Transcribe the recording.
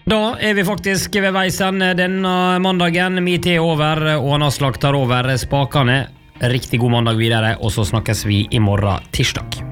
Da vi faktisk ved veis ende denne mandagen. Mitt over, og han Aslak tar over spakene. Riktig god mandag videre, og så snakkes vi i morgen tirsdag.